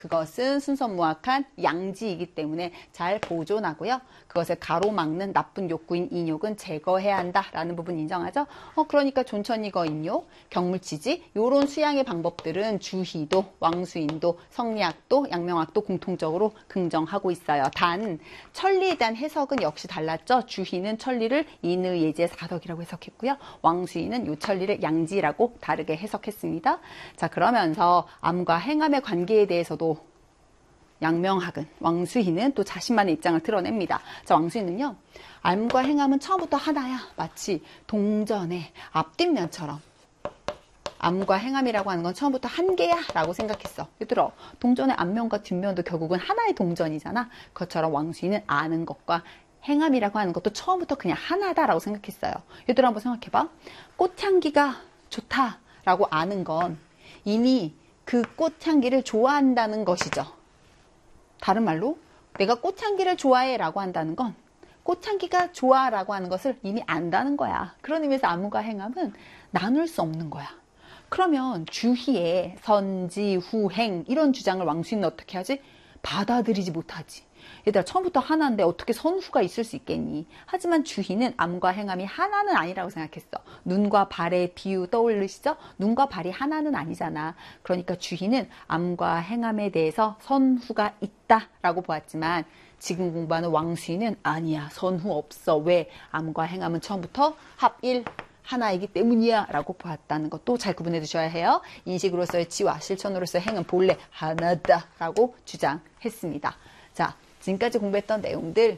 그것은 순서무악한 양지이기 때문에 잘 보존하고요. 그것을 가로막는 나쁜 욕구인 인욕은 제거해야 한다라는 부분 인정하죠? 그러니까 존천이거 인욕, 경물치지 이런 수양의 방법들은 주희도, 왕수인도, 성리학도, 양명학도 공통적으로 긍정하고 있어요. 단 천리에 대한 해석은 역시 달랐죠. 주희는 천리를 인의, 예제, 사덕이라고 해석했고요. 왕수인은 요 천리를 양지라고 다르게 해석했습니다. 자, 그러면서 암과 행암의 관계에 대해서도 양명학은, 왕수희는 또 자신만의 입장을 드러냅니다. 자, 왕수희는요, 암과 행암은 처음부터 하나야. 마치 동전의 앞뒷면처럼. 암과 행암이라고 하는 건 처음부터 한 개야 라고 생각했어. 얘들아, 동전의 앞면과 뒷면도 결국은 하나의 동전이잖아. 그것처럼 왕수희는 아는 것과 행암이라고 하는 것도 처음부터 그냥 하나다라고 생각했어요. 얘들아, 한번 생각해봐. 꽃향기가 좋다라고 아는 건 이미 그 꽃향기를 좋아한다는 것이죠. 다른 말로 내가 꽃향기를 좋아해 라고 한다는 건 꽃향기가 좋아 라고 하는 것을 이미 안다는 거야. 그런 의미에서 암과 행암은 나눌 수 없는 거야. 그러면 주희의 선지, 후행 이런 주장을 왕수인은 어떻게 하지? 받아들이지 못하지. 얘들아, 처음부터 하나인데 어떻게 선후가 있을 수 있겠니? 하지만 주희는 암과 행암이 하나는 아니라고 생각했어. 눈과 발의 비유 떠올리시죠? 눈과 발이 하나는 아니잖아. 그러니까 주희는 암과 행암에 대해서 선후가 있다라고 보았지만 지금 공부하는 왕수인은 아니야, 선후 없어. 왜? 암과 행암은 처음부터 합일 하나이기 때문이야 라고 보았다는 것도 잘 구분해 두셔야 해요. 인식으로서의 지와 실천으로서의 행은 본래 하나다 라고 주장했습니다. 자, 지금까지 공부했던 내용들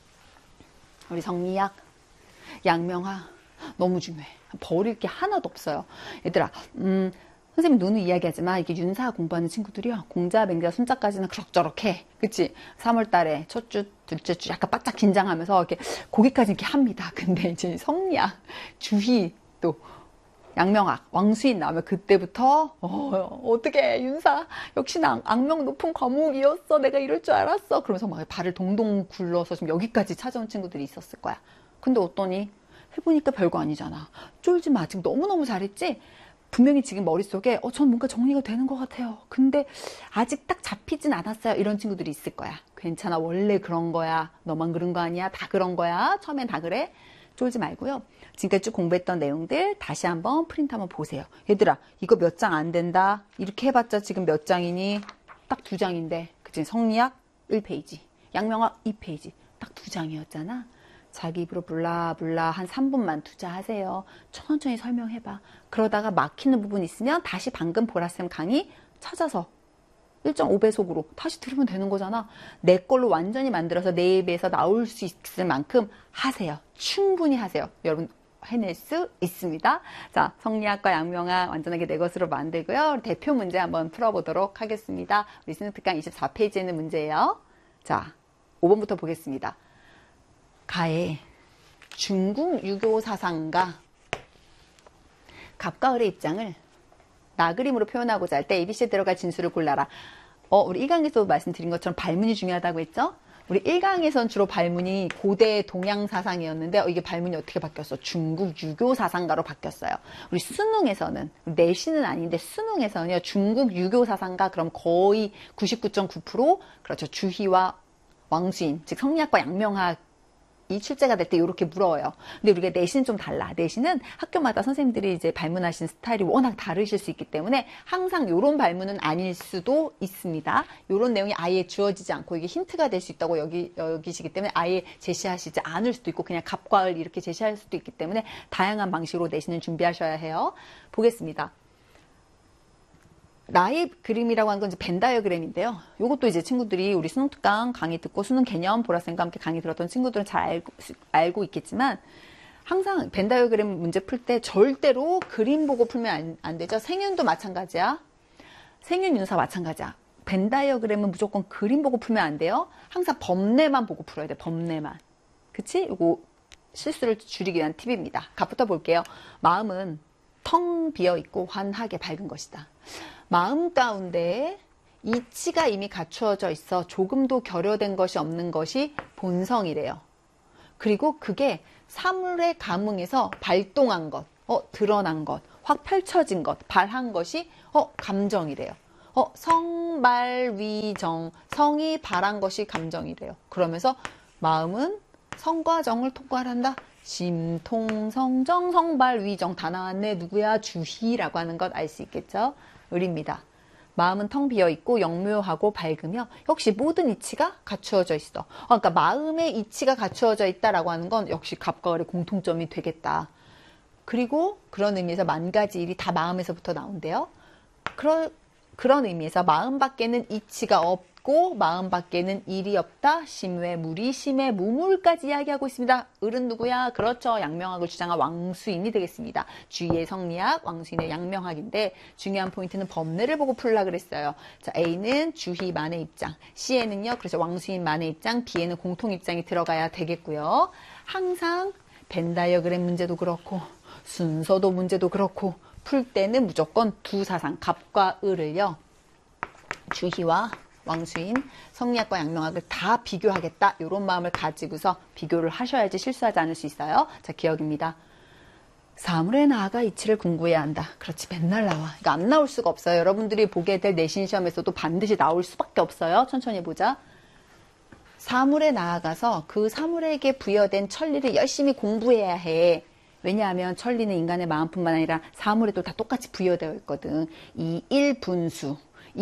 우리 성리학, 양명학 너무 중요해. 버릴 게 하나도 없어요. 얘들아, 선생님 누누 이야기하지만 이게 윤사 공부하는 친구들이요, 공자, 맹자, 순자까지는 그럭저럭 해. 그치? 3월 달에 첫 주, 둘째 주 약간 바짝 긴장하면서 이렇게 거기까지 이렇게 합니다. 근데 이제 성리학, 주희, 또 양명학, 왕수인 나오면 그때부터 어떻게 윤사 역시나 악명 높은 과목이었어. 내가 이럴 줄 알았어. 그러면서 막 발을 동동 굴러서 좀 여기까지 찾아온 친구들이 있었을 거야. 근데 어떠니? 해보니까 별거 아니잖아. 쫄지 마. 지금 너무너무 잘했지? 분명히 지금 머릿속에 전 뭔가 정리가 되는 것 같아요. 근데 아직 딱 잡히진 않았어요. 이런 친구들이 있을 거야. 괜찮아. 원래 그런 거야. 너만 그런 거 아니야. 다 그런 거야. 처음엔 다 그래. 쫄지 말고요. 지금까지 쭉 공부했던 내용들 다시 한번 프린트 한번 보세요. 얘들아, 이거 몇 장 안 된다. 이렇게 해봤자 지금 몇 장이니? 딱 2장인데. 그치? 성리학 1페이지, 양명학 2페이지. 딱 2장이었잖아. 자기 입으로 블라블라 한 3분만 투자하세요. 천천히 설명해봐. 그러다가 막히는 부분 있으면 다시 방금 보라쌤 강의 찾아서 1.5배속으로 다시 들으면 되는 거잖아. 내 걸로 완전히 만들어서 내 입에서 나올 수 있을 만큼 하세요. 충분히 하세요. 여러분 해낼 수 있습니다. 자, 성리학과 양명학 완전하게 내 것으로 만들고요. 대표 문제 한번 풀어보도록 하겠습니다. 우리 수능특강 24페이지에 있는 문제예요. 자, 5번부터 보겠습니다. 가의 중국 유교 사상가 갑과 을의 입장을 나그림으로 표현하고자 할 때 ABC에 들어갈 진수를 골라라. 우리 1강에서 말씀드린 것처럼 발문이 중요하다고 했죠? 우리 1강에선 주로 발문이 고대 동양 사상이었는데 이게 발문이 어떻게 바뀌었어? 중국 유교 사상가로 바뀌었어요. 우리 수능에서는, 내신은 아닌데 수능에서는요, 중국 유교 사상가 그럼 거의 99.9% 그렇죠. 주희와 왕수인, 즉 성리학과 양명학 이 출제가 될 때 이렇게 물어요. 근데 우리가 내신은 좀 달라. 내신은 학교마다 선생님들이 이제 발문하신 스타일이 워낙 다르실 수 있기 때문에 항상 이런 발문은 아닐 수도 있습니다. 이런 내용이 아예 주어지지 않고 이게 힌트가 될 수 있다고 여기시기 때문에 아예 제시하시지 않을 수도 있고 그냥 갑과 을 이렇게 제시할 수도 있기 때문에 다양한 방식으로 내신을 준비하셔야 해요. 보겠습니다. 나의 그림이라고 하는 건 이제 벤 다이어그램인데요. 이것도 이제 친구들이 우리 수능특강 강의 듣고 수능 개념 보라쌤과 함께 강의 들었던 친구들은 잘 알고 있겠지만 항상 벤 다이어그램 문제 풀 때 절대로 그림 보고 풀면 안 되죠. 생윤도 마찬가지야. 생윤 윤사 마찬가지야. 벤 다이어그램은 무조건 그림 보고 풀면 안 돼요. 항상 범례만 보고 풀어야 돼. 범례만. 그치? 이거 실수를 줄이기 위한 팁입니다. 갑부터 볼게요. 마음은 텅 비어있고 환하게 밝은 것이다. 마음 가운데 이치가 이미 갖추어져 있어 조금도 결여된 것이 없는 것이 본성이래요. 그리고 그게 사물의 감흥에서 발동한 것, 드러난 것, 확 펼쳐진 것, 발한 것이 감정이래요. 성발위정. 성이 바란 것이 감정이래요. 그러면서 마음은 성과 정을 통괄한다. 심통성정 성발위정. 다 나왔네. 누구야? 주희라고 하는 것 알 수 있겠죠? 을입니다. 마음은 텅 비어있고 영묘하고 밝으며 역시 모든 이치가 갖추어져 있어. 그러니까 마음의 이치가 갖추어져 있다라고 하는 건 역시 갑과 을의 공통점이 되겠다. 그리고 그런 의미에서 만 가지 일이 다 마음에서부터 나온대요. 그런 의미에서 마음 밖에는 이치가 없고 마음 밖에는 일이 없다. 심외 무리, 심외 무물까지 이야기하고 있습니다. 을은 누구야? 그렇죠. 양명학을 주장한 왕수인이 되겠습니다. 주의의 성리학, 왕수인의 양명학인데 중요한 포인트는 법례를 보고 풀라 그랬어요. 자, A는 주희 만의 입장, C에는요. 그래서 왕수인 만의 입장, B에는 공통 입장이 들어가야 되겠고요. 항상 벤 다이어그램 문제도 그렇고 순서도 문제도 그렇고 풀 때는 무조건 두 사상, 갑과 을을요. 주희와 왕수인, 성리학과 양명학을 다 비교하겠다. 이런 마음을 가지고서 비교를 하셔야지 실수하지 않을 수 있어요. 자, 기억입니다. 사물에 나아가 이치를 공부해야 한다. 그렇지, 맨날 나와. 이거 안 나올 수가 없어요. 여러분들이 보게 될 내신 시험에서도 반드시 나올 수밖에 없어요. 천천히 보자. 사물에 나아가서 그 사물에게 부여된 천리를 열심히 공부해야 해. 왜냐하면 천리는 인간의 마음뿐만 아니라 사물에도 다 똑같이 부여되어 있거든. 이일분수,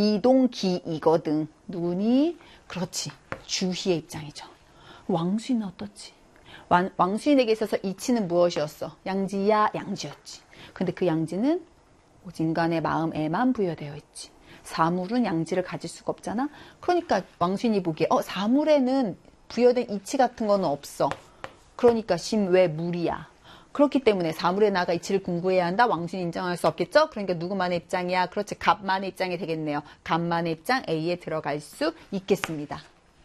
이동기이거든. 누구니? 그렇지. 주희의 입장이죠. 왕수인은 어떻지? 왕수인에게 있어서 이치는 무엇이었어? 양지야, 양지였지. 근데 그 양지는 오직 인간의 마음에만 부여되어 있지. 사물은 양지를 가질 수가 없잖아. 그러니까 왕수인이 보기에 사물에는 부여된 이치 같은 거는 없어. 그러니까 심외 무리야. 그렇기 때문에 사물에 나아가 이치를 공부해야 한다. 왕수인 인정할 수 없겠죠? 그러니까 누구만의 입장이야? 그렇지. 갑만의 입장이 되겠네요. 갑만의 입장 A에 들어갈 수 있겠습니다.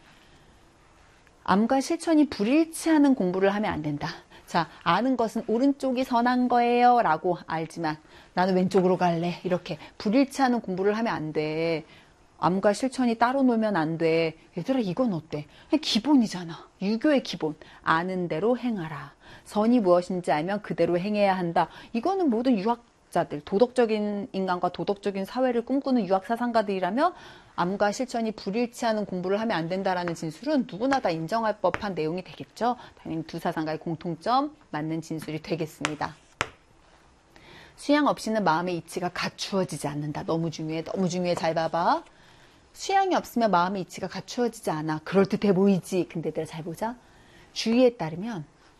암과 실천이 불일치하는 공부를 하면 안 된다. 자, 아는 것은 오른쪽이 선한 거예요 라고 알지만 나는 왼쪽으로 갈래. 이렇게 불일치하는 공부를 하면 안 돼. 암과 실천이 따로 놀면 안 돼. 얘들아, 이건 어때? 기본이잖아. 유교의 기본. 아는 대로 행하라. 선이 무엇인지 알면 그대로 행해야 한다. 이거는 모든 유학자들, 도덕적인 인간과 도덕적인 사회를 꿈꾸는 유학사상가들이라면 암과 실천이 불일치하는 공부를 하면 안 된다라는 진술은 누구나 다 인정할 법한 내용이 되겠죠. 당연히 두 사상가의 공통점 맞는 진술이 되겠습니다. 수양 없이는 마음의 이치가 갖추어지지 않는다. 너무 중요해. 너무 중요해. 잘 봐봐. 수양이 없으면 마음의 이치가 갖추어지지 않아. 그럴듯해 보이지. 근데 내가 잘 보자. 주의에 따르면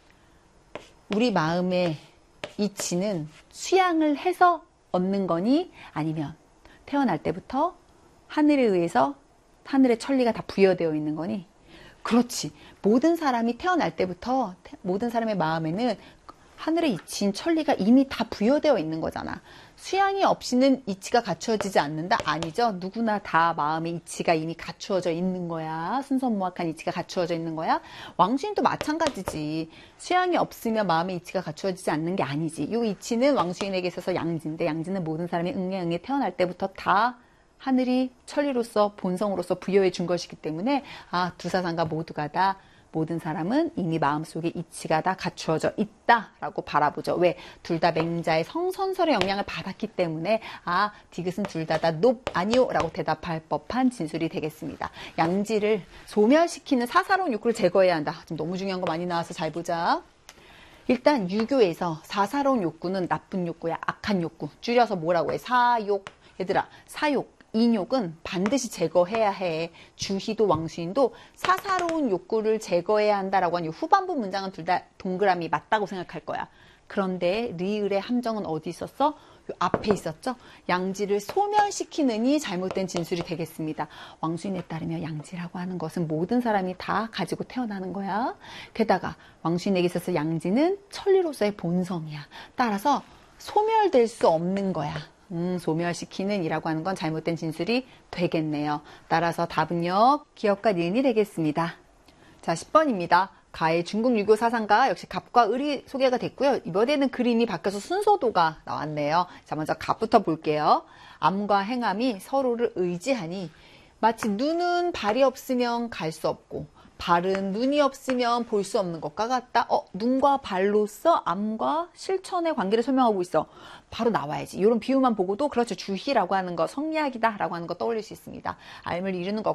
우리 마음의 이치는 수양을 해서 얻는 거니 아니면 태어날 때부터 하늘에 의해서 하늘의 천리가 다 부여되어 있는 거니? 그렇지. 모든 사람이 태어날 때부터 모든 사람의 마음에는 하늘의 이치인 천리가 이미 다 부여되어 있는 거잖아. 수양이 없이는 이치가 갖추어지지 않는다? 아니죠. 누구나 다 마음의 이치가 이미 갖추어져 있는 거야. 순선무악한 이치가 갖추어져 있는 거야. 왕수인도 마찬가지지. 수양이 없으면 마음의 이치가 갖추어지지 않는 게 아니지. 이 이치는 왕수인에게 있어서 양지인데 양지는 모든 사람이 응애 태어날 때부터 다 하늘이 천리로서 본성으로서 부여해 준 것이기 때문에 두 사상가 모두가 다 모든 사람은 이미 마음속에 이치가 다 갖추어져 있다라고 바라보죠. 왜? 둘 다 맹자의 성선설의 영향을 받았기 때문에 디귿은 둘 다 아니요 라고 대답할 법한 진술이 되겠습니다. 양지를 소멸시키는 사사로운 욕구를 제거해야 한다. 지금 너무 중요한 거 많이 나와서 잘 보자. 일단 유교에서 사사로운 욕구는 나쁜 욕구야. 악한 욕구. 줄여서 뭐라고 해? 사욕. 얘들아, 사욕. 인욕은 반드시 제거해야 해. 주희도 왕수인도 사사로운 욕구를 제거해야 한다라고 하는 후반부 문장은 둘 다 동그라미 맞다고 생각할 거야. 그런데 리을의 함정은 어디 있었어? 요 앞에 있었죠? 양지를 소멸시키느니 잘못된 진술이 되겠습니다. 왕수인에 따르면 양지라고 하는 것은 모든 사람이 다 가지고 태어나는 거야. 게다가 왕수인에게 있어서 양지는 천리로서의 본성이야. 따라서 소멸될 수 없는 거야. 소멸시키는 이라고 하는 건 잘못된 진술이 되겠네요. 따라서 답은요, 기억과 니은이 되겠습니다. 자, 10번입니다. 가의 중국 유교 사상가 역시 갑과 을이 소개가 됐고요. 이번에는 그림이 바뀌어서 순서도가 나왔네요. 자, 먼저 갑부터 볼게요. 암과 행암이 서로를 의지하니 마치 눈은 발이 없으면 갈 수 없고 발은 눈이 없으면 볼 수 없는 것과 같다. 눈과 발로서 암과 실천의 관계를 설명하고 있어. 바로 나와야지. 이런 비유만 보고도 그렇죠. 주희라고 하는 거, 성리학이다 라고 하는 거 떠올릴 수 있습니다. 알을 이루는 것